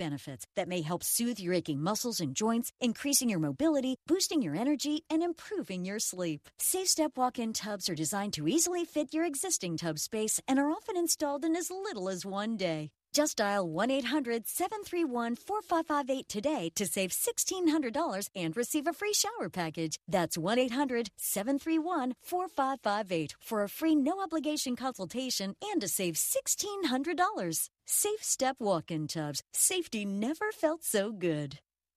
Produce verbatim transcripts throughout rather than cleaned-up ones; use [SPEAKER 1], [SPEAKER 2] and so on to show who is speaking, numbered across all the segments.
[SPEAKER 1] benefits that may help soothe your aching muscles and joints, increasing your mobility, boosting your energy, and improving your sleep. SafeStep walk-in tubs are designed to easily fit your existing tub space and are often installed in as little as one day. Just dial one eight hundred seven three one four five five eight today to save sixteen hundred dollars and receive a free shower package. That's one eight hundred seven three one four five five eight for a free no-obligation consultation and to save sixteen hundred dollars. Safe Step walk-in tubs. Safety never felt so good.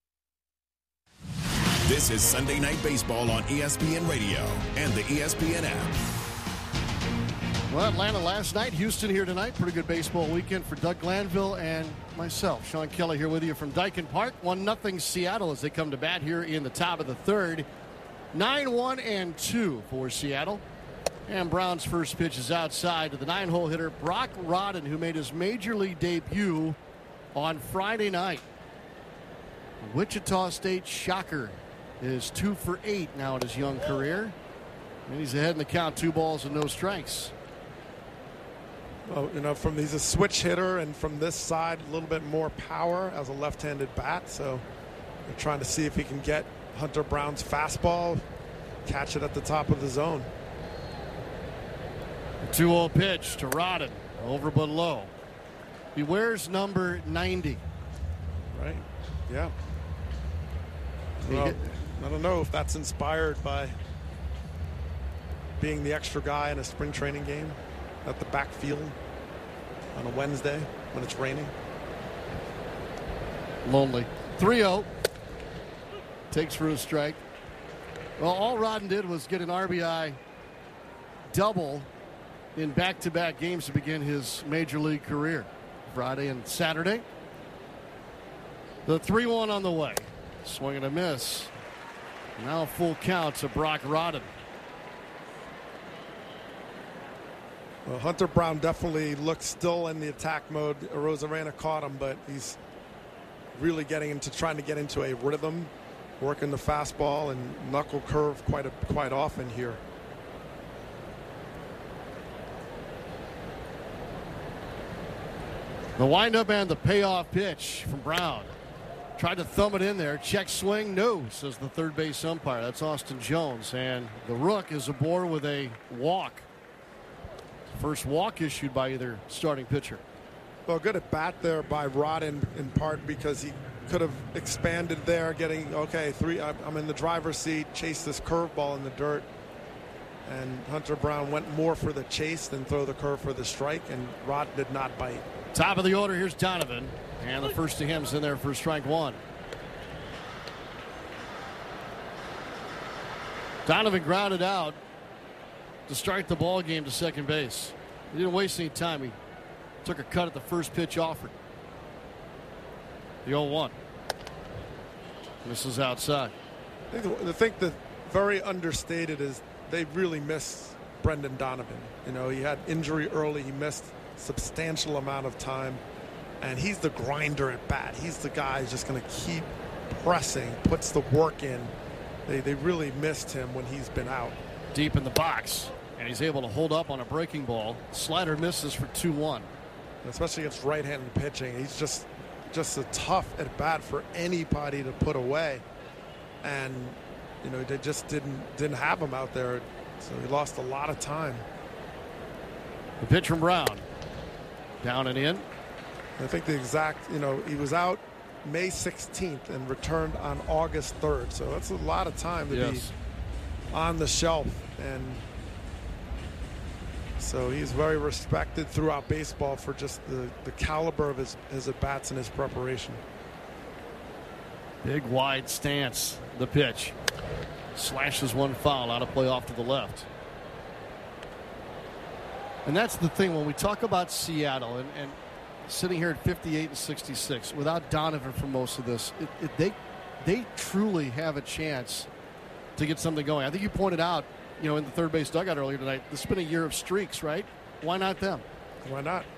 [SPEAKER 2] This is Sunday Night Baseball on E S P N Radio and the E S P N app.
[SPEAKER 3] Well, Atlanta last night, Houston here tonight. Pretty good baseball weekend for Doug Glanville and myself. Sean Kelly here with you from Daikin Park. one nothing Seattle as they come to bat here in the top of the third. nine one and two for Seattle. And Brown's first pitch is outside to the nine-hole hitter, Brock Rodden, who made his major league debut on Friday night. Wichita State Shocker is two for eight now in his young career. And he's ahead in the count, two balls and no strikes.
[SPEAKER 4] Well, you know, from he's a switch hitter, and from this side, a little bit more power as a left-handed bat. So they're trying to see if he can get Hunter Brown's fastball, catch it at the top of the zone.
[SPEAKER 3] two oh pitch to Rodden, over but low. He wears number ninety.
[SPEAKER 4] Right, yeah. Well, I don't know if that's inspired by being the extra guy in a spring training game at the backfield on a Wednesday when it's raining.
[SPEAKER 3] Lonely. three oh. Takes for a strike. Well, all Rodden did was get an R B I double in back-to-back games to begin his major league career. Friday and Saturday. The three one on the way. Swing and a miss. Now full count to Brock Rodden.
[SPEAKER 4] Well, Hunter Brown definitely looks still in the attack mode. Arozarena caught him, but he's really getting into trying to get into a rhythm, working the fastball and knuckle curve quite a, quite often here.
[SPEAKER 3] The windup and the payoff pitch from Brown. Tried to thumb it in there. Check swing. No, says the third base umpire. That's Austin Jones. And the Rook is aboard with a walk. First walk issued by either starting pitcher.
[SPEAKER 4] Well, good at bat there by Rodden, in part because he could have expanded there, getting, okay, three. I'm in the driver's seat, chase this curveball in the dirt. And Hunter Brown went more for the chase than throw the curve for the strike, and Rodden did not bite.
[SPEAKER 3] Top of the order, here's Donovan. And the first to him's in there for strike one. Donovan grounded out to start the ball game to second base. He didn't waste any time. He took a cut at the first pitch offered. The oh one. This is outside.
[SPEAKER 4] I think the, the thing that very understated is they really miss Brendan Donovan. You know, he had injury early. He missed substantial amount of time. And he's the grinder at bat. He's the guy who's just going to keep pressing, puts the work in. They, they really missed him when he's been out.
[SPEAKER 3] Deep in the box. And he's able to hold up on a breaking ball. Slider misses for two one.
[SPEAKER 4] Especially against right-handed pitching. He's just just a tough at bat for anybody to put away. And, you know, they just didn't didn't have him out there. So he lost a lot of time.
[SPEAKER 3] The pitch from Brown. Down and in.
[SPEAKER 4] I think the exact, you know, he was out May sixteenth and returned on August third. So that's a lot of time to
[SPEAKER 3] yes.
[SPEAKER 4] be on the shelf. And so he's very respected throughout baseball for just the, the caliber of his, his at-bats and his preparation.
[SPEAKER 3] Big wide stance. The pitch. Slashes one foul out of play off to the left. And that's the thing when we talk about Seattle and, and sitting here at fifty-eight and sixty-six without Donovan for most of this, it, it, they they truly have a chance to get something going. I think you pointed out, you know, in the third base dugout earlier tonight, this has been a year of streaks, right? Why not them?
[SPEAKER 4] Why not?